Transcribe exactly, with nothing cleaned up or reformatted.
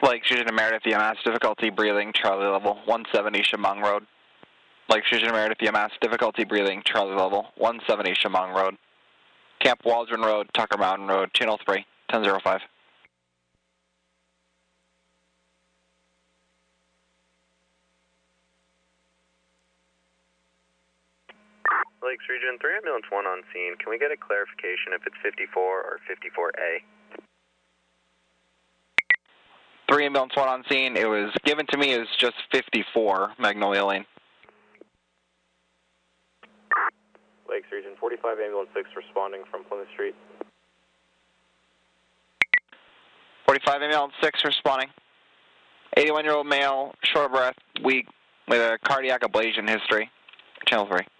Lakes Region Meredith E M S, difficulty breathing, Charlie level, one seventy Shamong Road. Lakes Region Meredith E M S, difficulty breathing, Charlie level, one seventy Shamong Road. Camp Waldron Road, Tucker Mountain Road, Channel three, ten oh five. Lakes Region, three ambulance one on scene. Can we get a clarification if it's fifty-four or fifty-four A? three ambulance one on scene. It was given to me as just fifty-four, Magnolia Lane. Lakes Region, forty-five ambulance six responding from Plymouth Street. forty-five ambulance six responding. eighty-one-year-old male, short of breath, weak, with a cardiac ablation history. Channel three.